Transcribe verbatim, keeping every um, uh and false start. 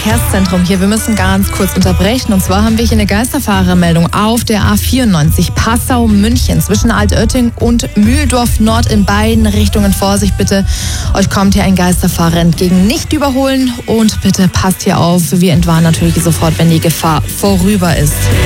Verkehrszentrum hier. Wir müssen ganz kurz unterbrechen. Und zwar haben wir hier eine Geisterfahrermeldung auf der A vierundneunzig Passau-München zwischen Altötting und Mühldorf Nord in beiden Richtungen. Vorsicht bitte, euch kommt hier ein Geisterfahrer entgegen. Nicht überholen und bitte passt hier auf. Wir entwarnen natürlich sofort, wenn die Gefahr vorüber ist.